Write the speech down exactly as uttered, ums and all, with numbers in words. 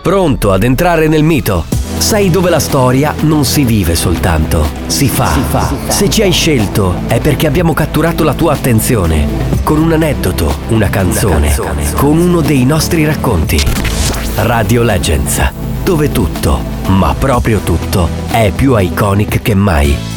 Pronto ad entrare nel mito? Sai dove la storia non si vive soltanto, si fa. Si fa. Se ci hai scelto è perché abbiamo catturato la tua attenzione con un aneddoto, una canzone, una canzone, con uno dei nostri racconti. Radio Legends, dove tutto, ma proprio tutto, è più iconic che mai.